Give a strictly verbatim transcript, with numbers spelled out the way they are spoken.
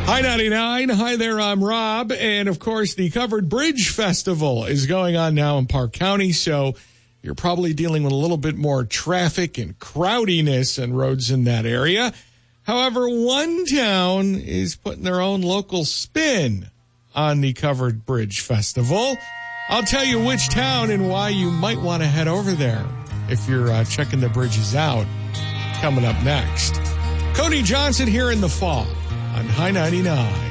Hi, ninety-nine. Hi there, I'm Rob. And, of course, the Covered Bridge Festival is going on now in Park County, so you're probably dealing with a little bit more traffic and crowdiness on roads in that area. However, one town is putting their own local spin on the Covered Bridge Festival. I'll tell you which town and why you might want to head over there if you're uh, checking the bridges out. Coming up next. Cody Johnson here in the fall on High ninety-nine.